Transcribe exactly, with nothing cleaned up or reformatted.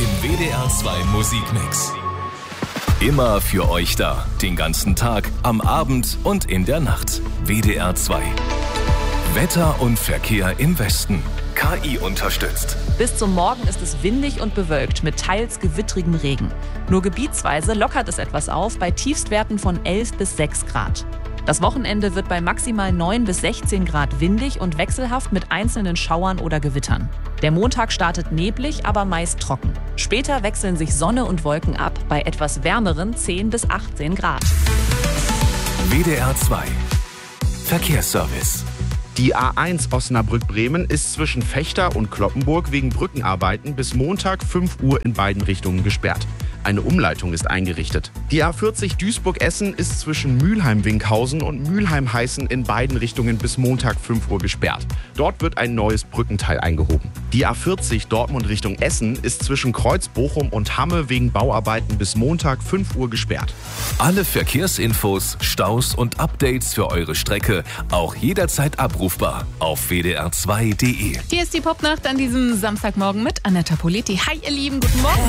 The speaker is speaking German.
im W D R zwei Musikmix. Immer für euch da, den ganzen Tag, am Abend und in der Nacht. W D R zwei. Wetter und Verkehr im Westen. K I unterstützt. Bis zum Morgen ist es windig und bewölkt mit teils gewittrigem Regen. Nur gebietsweise lockert es etwas auf bei Tiefstwerten von elf bis sechs Grad. Das Wochenende wird bei maximal neun bis sechzehn Grad windig und wechselhaft mit einzelnen Schauern oder Gewittern. Der Montag startet neblig, aber meist trocken. Später wechseln sich Sonne und Wolken ab bei etwas wärmeren zehn bis achtzehn Grad. W D R zwei. Verkehrsservice. Die A eins Osnabrück-Bremen ist zwischen Vechta und Cloppenburg wegen Brückenarbeiten bis Montag fünf Uhr in beiden Richtungen gesperrt. Eine Umleitung ist eingerichtet. Die A vierzig Duisburg-Essen ist zwischen Mülheim-Winkhausen und Mülheim-Heißen in beiden Richtungen bis Montag fünf Uhr gesperrt. Dort wird ein neues Brückenteil eingehoben. Die A vierzig Dortmund Richtung Essen ist zwischen Kreuz-Bochum und Hamme wegen Bauarbeiten bis Montag fünf Uhr gesperrt. Alle Verkehrsinfos, Staus und Updates für eure Strecke auch jederzeit abrufbar auf w d r zwei punkt d e. Hier ist die Popnacht an diesem Samstagmorgen mit Anetta Politi. Hi ihr Lieben, guten Morgen.